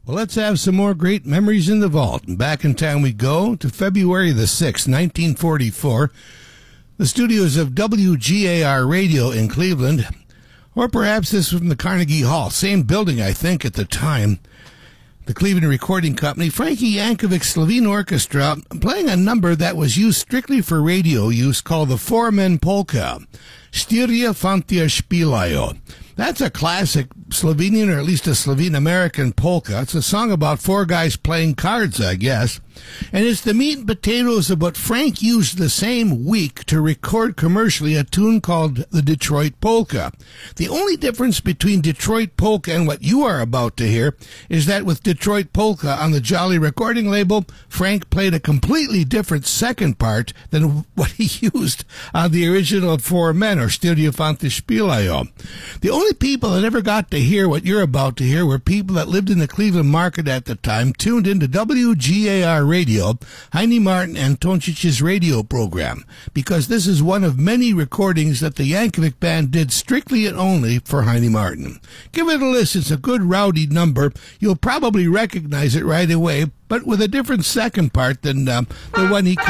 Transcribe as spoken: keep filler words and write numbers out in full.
Well, let's have some more great memories in the vault. And back in time we go to February the sixth, nineteen forty-four, the studios of W G A R Radio in Cleveland, or perhaps this was from the Carnegie Hall, same building, I think, at the time. The Cleveland Recording Company, Frankie Yankovic's Slovene Orchestra, playing a number that was used strictly for radio use called the Four-Men Polka, Styria Fantia Špilajo. That's a classic Slovenian, or at least a Slovene-American polka. It's a song about four guys playing cards, I guess. And it's the meat and potatoes of what Frank used the same week to record commercially a tune called the Detroit Polka. The only difference between Detroit Polka and what you are about to hear is that with Detroit Polka on the Jolly recording label, Frank played a completely different second part than what he used on the original Four Men, or Styria Fantia Špilajo. The only people that ever got to hear what you're about to hear were people that lived in the Cleveland market at the time, tuned into W G A R Radio, Heine Martin and Toncic's radio program, because this is one of many recordings that the Yankovic Band did strictly and only for Heine Martin. Give it a listen. It's a good rowdy number. You'll probably recognize it right away, but with a different second part than uh, the one he